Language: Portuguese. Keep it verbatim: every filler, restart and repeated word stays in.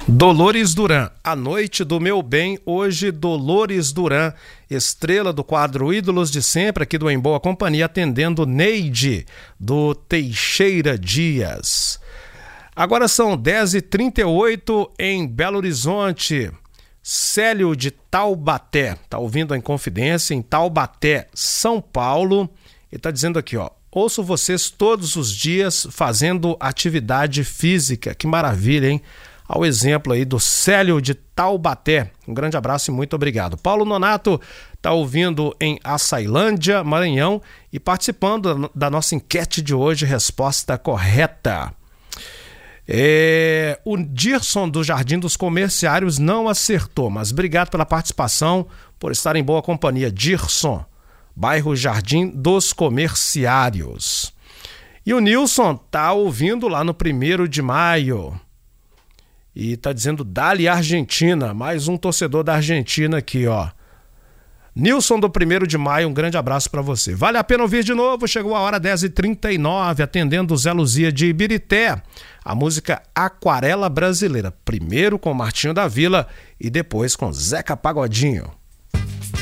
Dolores Duran, A Noite do Meu Bem, hoje Dolores Duran, estrela do quadro Ídolos de Sempre, aqui do Em Boa Companhia, atendendo Neide, do Teixeira Dias. Agora são dez e trinta e oito em Belo Horizonte. Célio de Taubaté, tá ouvindo a Inconfidência, em Taubaté, São Paulo. Ele tá dizendo aqui, ó, ouço vocês todos os dias fazendo atividade física. Que maravilha, hein? Ao exemplo aí do Célio de Taubaté. Um grande abraço e muito obrigado. Paulo Nonato está ouvindo em Açailândia, Maranhão, e participando da nossa enquete de hoje, resposta correta. É, o Dirson do Jardim dos Comerciários não acertou, mas obrigado pela participação, por estar em boa companhia. Dirson, bairro Jardim dos Comerciários. E o Nilson está ouvindo lá no primeiro de maio. E tá dizendo Dali Argentina, mais um torcedor da Argentina aqui, ó. Nilson do primeiro de maio, um grande abraço para você. Vale a pena ouvir de novo, chegou a hora dez e trinta e nove, atendendo Zé Luzia de Ibirité. A música Aquarela Brasileira, primeiro com Martinho da Vila e depois com Zeca Pagodinho.